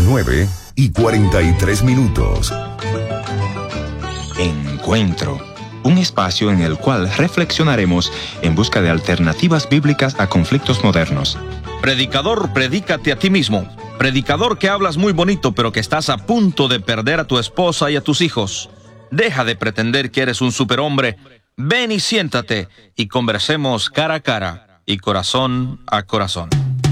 9:43. Encuentro, un espacio en el cual reflexionaremos en busca de alternativas bíblicas a conflictos modernos. Predicador, predícate a ti mismo. Predicador que hablas muy bonito, pero que estás a punto de perder a tu esposa y a tus hijos. Deja de pretender que eres un superhombre. Ven y siéntate y conversemos cara a cara y corazón a corazón.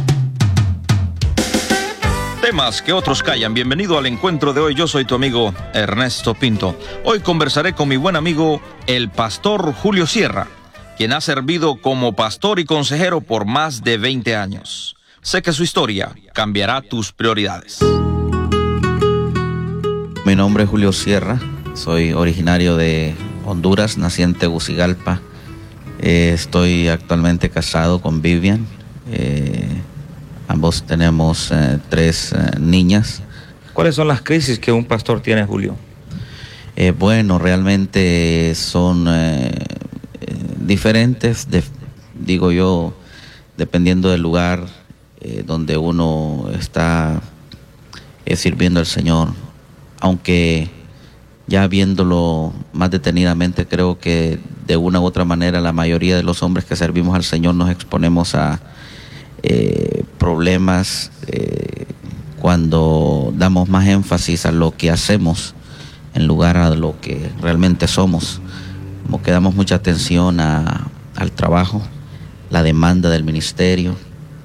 Temas que otros callan. Bienvenido al encuentro de hoy. Yo soy tu amigo Ernesto Pinto. Hoy conversaré con mi buen amigo, el pastor Julio Sierra, quien ha servido como pastor y consejero por más de 20 años. Sé que su historia cambiará tus prioridades. Mi nombre es Julio Sierra, soy originario de Honduras, nací en Tegucigalpa. Estoy actualmente casado con Vivian. Ambos tenemos 3 niñas. ¿Cuáles son las crisis que un pastor tiene, Julio? Bueno, realmente son diferentes, digo yo, dependiendo del lugar donde uno está sirviendo al Señor. Aunque ya viéndolo más detenidamente, creo que de una u otra manera la mayoría de los hombres que servimos al Señor nos exponemos a problemas cuando damos más énfasis a lo que hacemos en lugar a lo que realmente somos. Como que damos mucha atención al trabajo, la demanda del ministerio.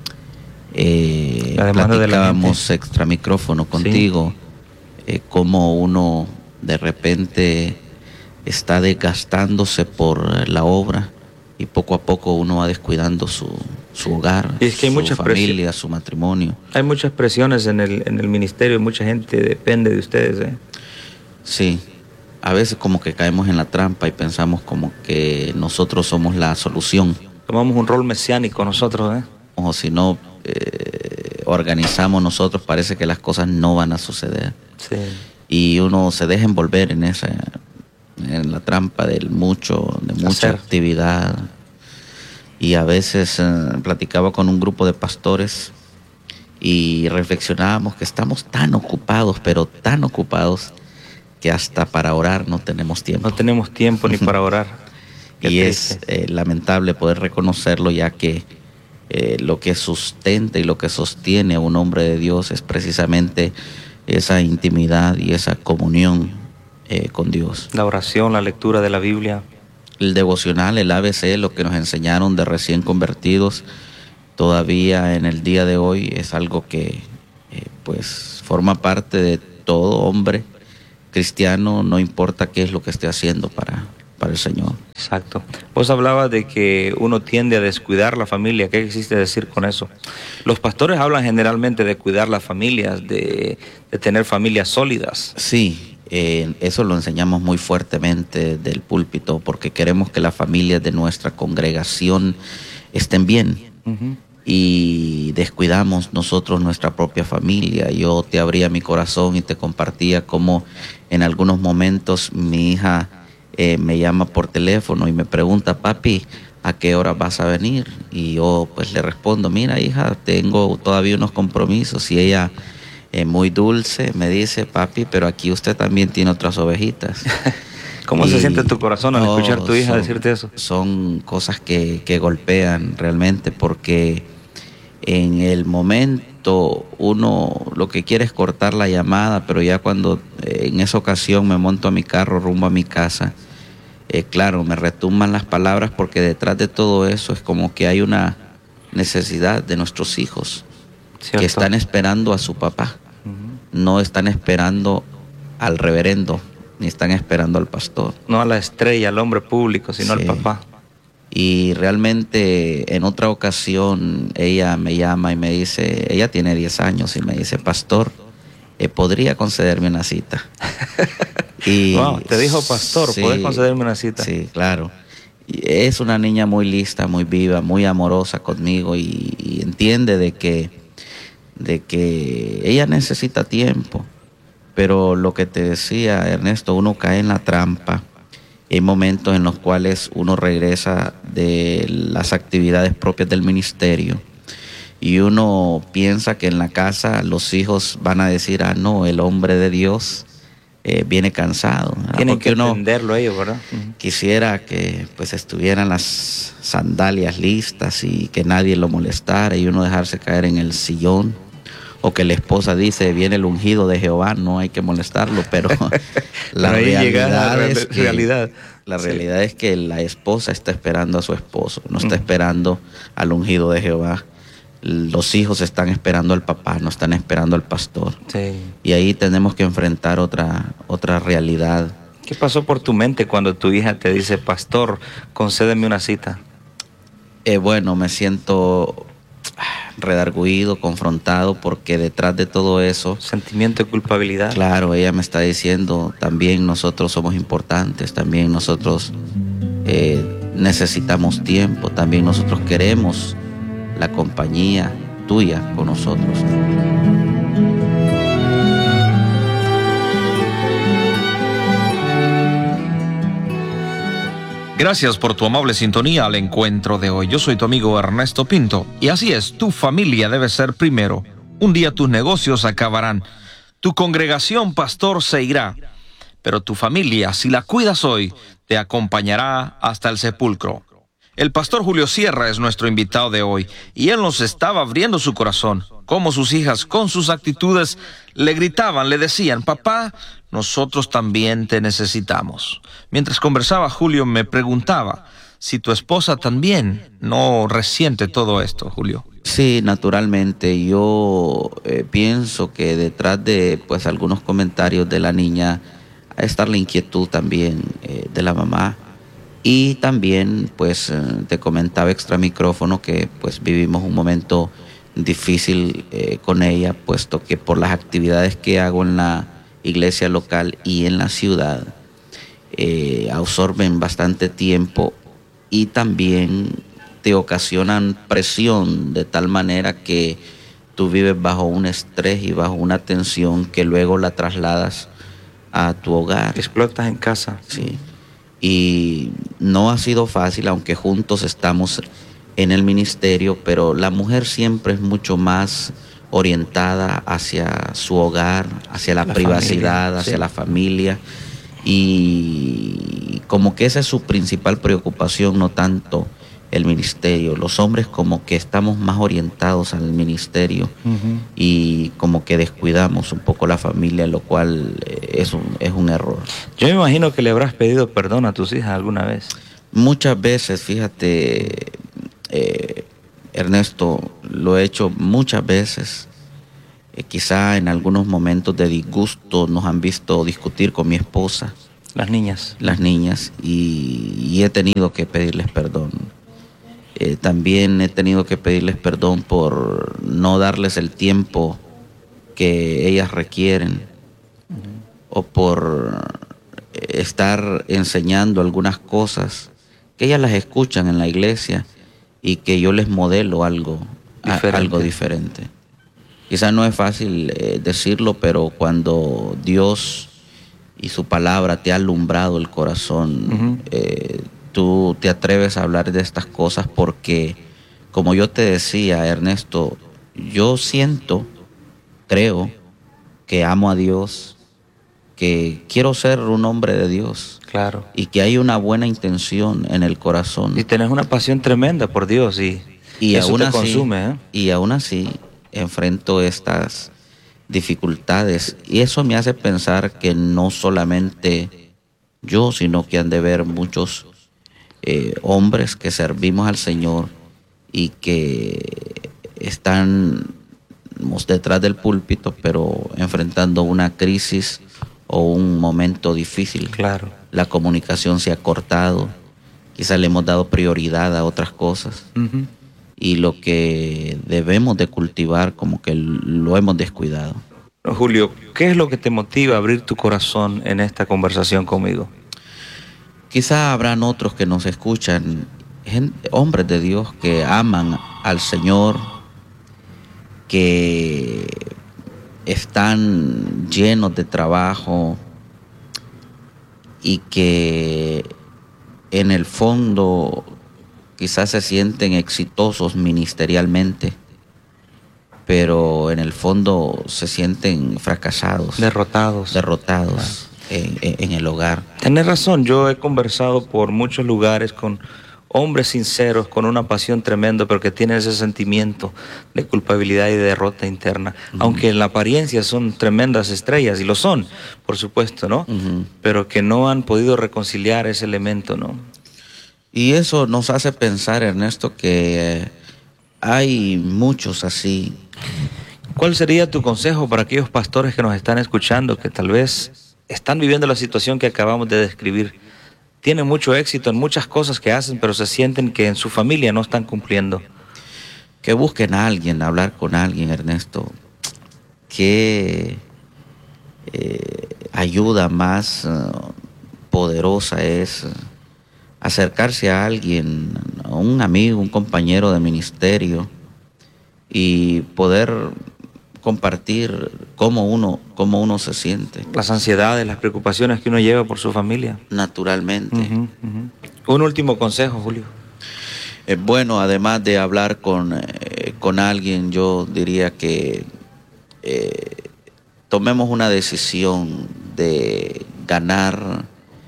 Platicábamos extra micrófono contigo, sí. Cómo uno de repente está desgastándose por la obra y poco a poco uno va descuidando su hogar, y es que hay su familia, su matrimonio. Hay muchas presiones en el ministerio, mucha gente depende de ustedes. Sí, a veces como que caemos en la trampa y pensamos como que nosotros somos la solución. Tomamos un rol mesiánico nosotros. O si no organizamos nosotros, parece que las cosas no van a suceder. Sí. Y uno se deja envolver en la trampa de mucha actividad. Y a veces platicaba con un grupo de pastores y reflexionábamos que estamos tan ocupados, pero tan ocupados, que hasta para orar no tenemos tiempo. No tenemos tiempo ni para orar. Y es lamentable poder reconocerlo, ya que lo que sustenta y lo que sostiene a un hombre de Dios es precisamente esa intimidad y esa comunión con Dios. La oración, la lectura de la Biblia. El devocional, el ABC, lo que nos enseñaron de recién convertidos, todavía en el día de hoy es algo que pues forma parte de todo hombre cristiano, no importa qué es lo que esté haciendo para el Señor. Exacto. Vos hablabas de que uno tiende a descuidar la familia. ¿Qué quisiste decir con eso? Los pastores hablan generalmente de cuidar las familias, de tener familias sólidas. Sí. Eso lo enseñamos muy fuertemente del púlpito, porque queremos que las familias de nuestra congregación estén bien. Uh-huh. Y descuidamos nosotros nuestra propia familia. Yo te abría mi corazón y te compartía cómo en algunos momentos mi hija me llama por teléfono y me pregunta: papi, ¿a qué hora vas a venir? Y yo pues le respondo: mira, hija, tengo todavía unos compromisos. Y ella, muy dulce, me dice: papi, pero aquí usted también tiene otras ovejitas. ¿Cómo se siente tu corazón al escuchar a tu hija decirte eso? Son cosas que golpean realmente, porque en el momento uno lo que quiere es cortar la llamada, pero ya cuando en esa ocasión me monto a mi carro rumbo a mi casa, claro, me retumban las palabras, porque detrás de todo eso es como que hay una necesidad de nuestros hijos. ¿Cierto? Que están esperando a su papá. Uh-huh. No están esperando al reverendo, ni están esperando al pastor. No a la estrella, al hombre público, sino al papá. Y realmente en otra ocasión ella me llama y me dice, ella tiene 10 años, y me dice: pastor, ¿podría concederme una cita? Y wow, te dijo: pastor, sí, ¿podés concederme una cita? Sí, claro. Y es una niña muy lista, muy viva, muy amorosa conmigo, y entiende de que ella necesita tiempo. Pero lo que te decía, Ernesto, uno cae en la trampa. Hay momentos en los cuales uno regresa de las actividades propias del ministerio y uno piensa que en la casa los hijos van a decir, ah, no, el hombre de Dios viene cansado. Tienen que entenderlo ellos, ¿verdad? Quisiera que pues estuvieran las sandalias listas y que nadie lo molestara y uno dejarse caer en el sillón, o que la esposa dice, viene el ungido de Jehová, no hay que molestarlo, pero la realidad es que la esposa está esperando a su esposo, no está esperando al ungido de Jehová. Los hijos están esperando al papá, no están esperando al pastor. Sí. Y ahí tenemos que enfrentar otra realidad. ¿Qué pasó por tu mente cuando tu hija te dice, pastor, concédeme una cita? Bueno, me siento redarguido, confrontado, porque detrás de todo eso... Sentimiento de culpabilidad. Claro, ella me está diciendo, también nosotros somos importantes, también nosotros necesitamos tiempo, también nosotros queremos la compañía tuya con nosotros. Gracias por tu amable sintonía al encuentro de hoy. Yo soy tu amigo Ernesto Pinto. Y así es, tu familia debe ser primero. Un día tus negocios acabarán. Tu congregación, pastor, se irá. Pero tu familia, si la cuidas hoy, te acompañará hasta el sepulcro. El pastor Julio Sierra es nuestro invitado de hoy, y él nos estaba abriendo su corazón, como sus hijas con sus actitudes le gritaban, le decían, papá, nosotros también te necesitamos. Mientras conversaba, Julio me preguntaba si tu esposa también no resiente todo esto, Julio. Sí, naturalmente. Yo pienso que detrás de pues algunos comentarios de la niña ha de estar la inquietud también de la mamá. Y también, pues, te comentaba extra micrófono que pues vivimos un momento difícil con ella, puesto que por las actividades que hago en la iglesia local y en la ciudad, absorben bastante tiempo y también te ocasionan presión de tal manera que tú vives bajo un estrés y bajo una tensión que luego la trasladas a tu hogar. Explotas en casa. Sí. Y no ha sido fácil, aunque juntos estamos en el ministerio, pero la mujer siempre es mucho más orientada hacia su hogar, hacia la privacidad, familia, hacia la familia, y como que esa es su principal preocupación, no tanto el ministerio. Los hombres como que estamos más orientados al ministerio y como que descuidamos un poco la familia, lo cual es un error. Yo me imagino que le habrás pedido perdón a tus hijas alguna vez. Muchas veces, fíjate, Ernesto, lo he hecho muchas veces. Quizá en algunos momentos de disgusto nos han visto discutir con mi esposa. Las niñas. Y he tenido que pedirles perdón. También he tenido que pedirles perdón por no darles el tiempo que ellas requieren, o por estar enseñando algunas cosas que ellas las escuchan en la iglesia y que yo les modelo algo diferente. Quizás no es fácil decirlo, pero cuando Dios y su palabra te ha alumbrado el corazón, tú te atreves a hablar de estas cosas porque, como yo te decía, Ernesto, yo creo que amo a Dios, que quiero ser un hombre de Dios. Claro. Y que hay una buena intención en el corazón. Y tenés una pasión tremenda por Dios y eso aún te así, consume. Y aún así enfrento estas dificultades. Y eso me hace pensar que no solamente yo, sino que han de ver muchos hombres que servimos al Señor y que están detrás del púlpito, pero enfrentando una crisis o un momento difícil. Claro. La comunicación se ha cortado, quizás le hemos dado prioridad a otras cosas, y lo que debemos de cultivar como que lo hemos descuidado. Julio, ¿qué es lo que te motiva a abrir tu corazón en esta conversación conmigo? Quizá habrán otros que nos escuchan, hombres de Dios que aman al Señor, que están llenos de trabajo y que en el fondo quizás se sienten exitosos ministerialmente, pero en el fondo se sienten fracasados, Derrotados. en el hogar. Tienes razón, yo he conversado por muchos lugares con hombres sinceros, con una pasión tremenda, pero que tienen ese sentimiento de culpabilidad y de derrota interna. Aunque en la apariencia son tremendas estrellas, y lo son, por supuesto, ¿no? Pero que no han podido reconciliar ese elemento, ¿no? Y eso nos hace pensar, Ernesto, que hay muchos así. ¿Cuál sería tu consejo para aquellos pastores que nos están escuchando, que tal vez están viviendo la situación que acabamos de describir? Tienen mucho éxito en muchas cosas que hacen, pero se sienten que en su familia no están cumpliendo. Que busquen a alguien, hablar con alguien, Ernesto. Qué ayuda más poderosa es acercarse a alguien, a un amigo, un compañero de ministerio, y poder compartir cómo uno se siente. Las ansiedades, las preocupaciones que uno lleva por su familia. Naturalmente. Un último consejo, Julio. Bueno, además de hablar con alguien, yo diría que tomemos una decisión de ganar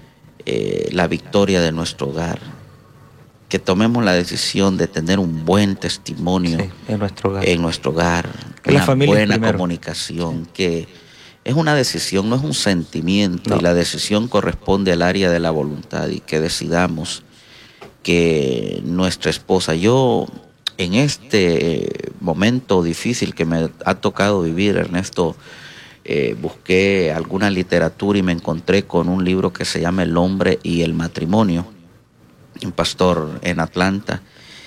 la victoria de nuestro hogar. Que tomemos la decisión de tener un buen testimonio en nuestro hogar. Que una buena comunicación, que es una decisión, no es un sentimiento, y la decisión corresponde al área de la voluntad, y que decidamos que nuestra esposa, yo en este momento difícil que me ha tocado vivir, Ernesto, busqué alguna literatura y me encontré con un libro que se llama El hombre y el matrimonio, un pastor en Atlanta,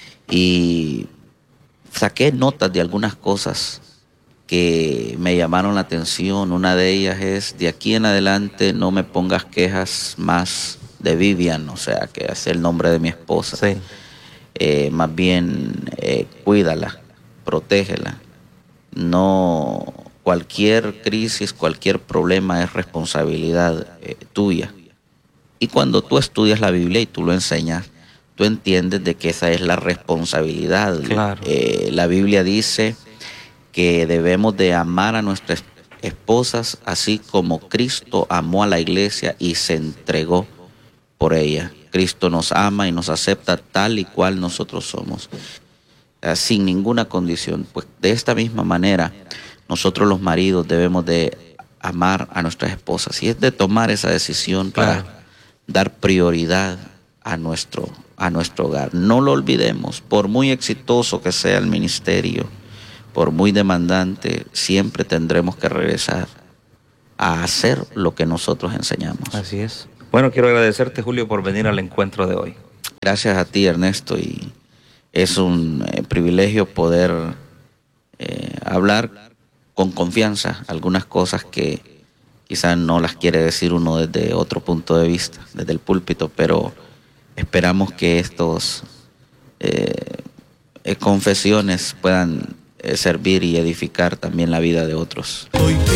y saqué notas de algunas cosas que me llamaron la atención. Una de ellas es: de aquí en adelante no me pongas quejas más de Vivian, o sea, que es el nombre de mi esposa. Sí. Más bien cuídala, protégela. No, cualquier crisis, cualquier problema es responsabilidad tuya. Y cuando tú estudias la Biblia y tú lo enseñas, tú entiendes de que esa es la responsabilidad. Claro. La Biblia dice que debemos de amar a nuestras esposas así como Cristo amó a la iglesia y se entregó por ella. Cristo nos ama y nos acepta tal y cual nosotros somos, sin ninguna condición. Pues de esta misma manera, nosotros los maridos debemos de amar a nuestras esposas, y es de tomar esa decisión para dar prioridad a nuestro hogar. No lo olvidemos, por muy exitoso que sea el ministerio, por muy demandante, siempre tendremos que regresar a hacer lo que nosotros enseñamos. Así es. Bueno, quiero agradecerte, Julio, por venir al encuentro de hoy. Gracias a ti, Ernesto, y es un privilegio poder hablar con confianza algunas cosas que quizás no las quiere decir uno desde otro punto de vista, desde el púlpito, pero esperamos que estos confesiones puedan servir y edificar también la vida de otros.